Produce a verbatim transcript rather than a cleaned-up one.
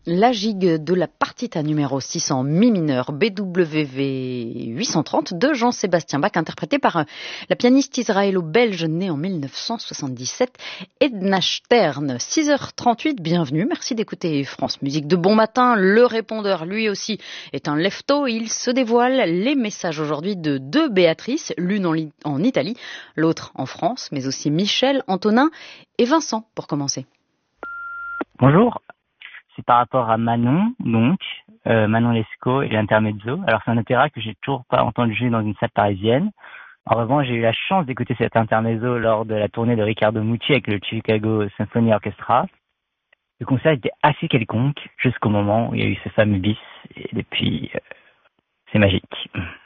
La gigue de la partita numéro six en mi mineur B W V huit cent trente de Jean-Sébastien Bach, interprété par la pianiste israélo-belge née en mille neuf cent soixante-dix-sept, Edna Stern. six heures trente-huit, bienvenue, merci d'écouter France Musique de bon matin. Le répondeur, lui aussi, est un lefto. Il se dévoile les messages aujourd'hui de deux Béatrices, l'une en, en Italie, l'autre en France, mais aussi Michel, Antonin et Vincent, pour commencer. Bonjour. C'est par rapport à Manon, donc, euh, Manon Lescaut et l'Intermezzo. Alors, c'est un opéra que j'ai toujours pas entendu jouer dans une salle parisienne. En revanche, j'ai eu la chance d'écouter cet Intermezzo lors de la tournée de Riccardo Mucci avec le Chicago Symphony Orchestra. Le concert était assez quelconque jusqu'au moment où il y a eu ce fameux bis. Et depuis, euh, c'est magique.